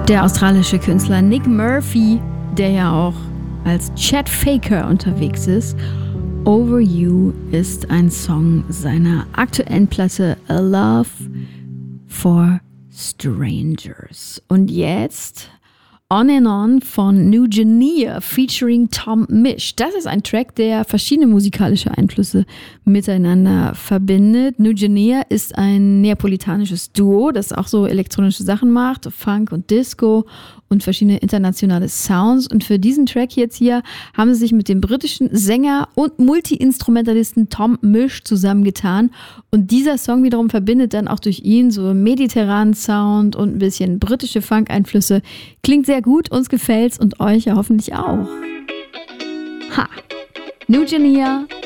Der australische Künstler Nick Murphy, der ja auch als Chet Faker unterwegs ist. Over You ist ein Song seiner aktuellen Platte A Love for Strangers. Und jetzt On and On von New Genia featuring Tom Misch. Das ist ein Track, der verschiedene musikalische Einflüsse miteinander verbindet. New Genia ist ein neapolitanisches Duo, das auch so elektronische Sachen macht, Funk und Disco und verschiedene internationale Sounds. Und für diesen Track jetzt hier haben sie sich mit dem britischen Sänger und Multi-Instrumentalisten Tom Misch zusammengetan. Und dieser Song wiederum verbindet dann auch durch ihn so mediterranen Sound und ein bisschen britische Funk-Einflüsse. Klingt sehr gut, uns gefällt's und euch ja hoffentlich auch. Ha! New Genia,